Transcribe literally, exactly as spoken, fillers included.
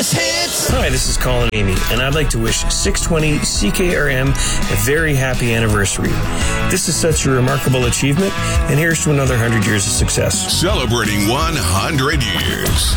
greatest hits. Hi, this is Colin Amy, and I'd like to wish six twenty C K R M a very happy anniversary. This is such a remarkable achievement, and here's to another one hundred years of success. Celebrating one hundred years.